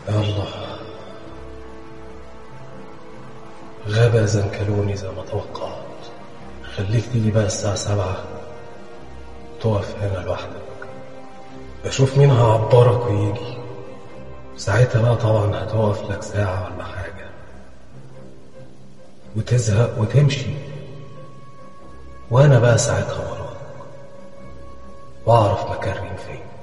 يلا، غابة زنكلوني زي ما توقعت. خليك تيجي بقى الساعة 7، تقف هنا لوحدك، بشوف مين هعبرك ويجي. ساعتها بقى طبعا هتقف لك ساعة ولا حاجة وتزهق وتمشي، وانا بقى ساعتها وراك واعرف مكان فين.